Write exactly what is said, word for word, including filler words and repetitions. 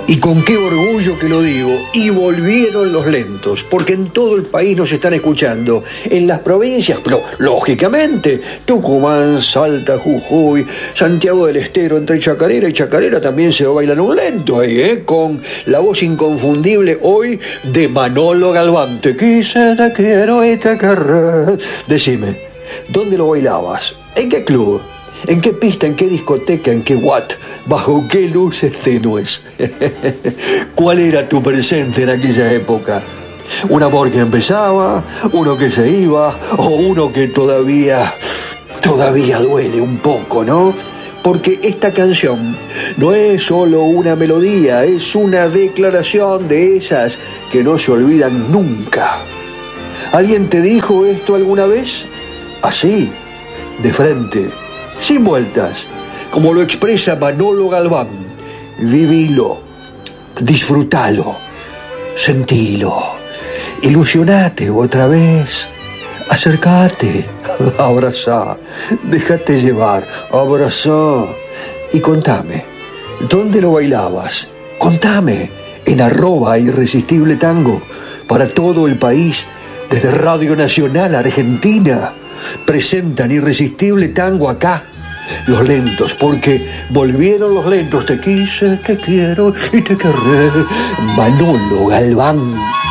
Y con qué orgullo que lo digo, y volvieron los lentos, porque en todo el país nos están escuchando, en las provincias, pero lógicamente, Tucumán, Salta, Jujuy, Santiago del Estero, entre Chacarera y Chacarera también se bailan un lento ahí, ¿eh? Con la voz inconfundible hoy de Manolo Galván. Te quise, te quiero y te querré. Decime, ¿dónde lo bailabas? ¿En qué club? ¿En qué pista, en qué discoteca, en qué watt, bajo qué luces tenues? ¿Cuál era tu presente en aquella época? ¿Un amor que empezaba, uno que se iba, o uno que todavía, todavía duele un poco, ¿no? Porque esta canción no es solo una melodía, es una declaración de esas que no se olvidan nunca. ¿Alguien te dijo esto alguna vez? Así, de frente, sin vueltas, como lo expresa Manolo Galván. Vivilo, disfrútalo, sentilo, ilusionate otra vez, acércate, abrazá, déjate llevar, abrazá y contame, ¿dónde lo bailabas? Contame, en arroba Irresistible Tango, para todo el país, desde Radio Nacional Argentina. Presentan Irresistible Tango acá, los lentos, porque volvieron los lentos. Te quise, te quiero y te querré. Manolo Galván.